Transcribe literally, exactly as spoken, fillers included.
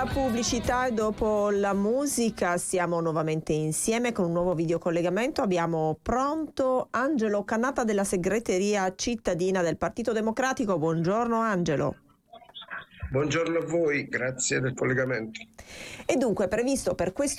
la pubblicità e dopo la musica siamo nuovamente insieme con un nuovo videocollegamento. Abbiamo pronto Angelo Cannata della segreteria cittadina del Partito Democratico. Buongiorno Angelo. Buongiorno a voi, grazie del collegamento. E dunque è previsto per questo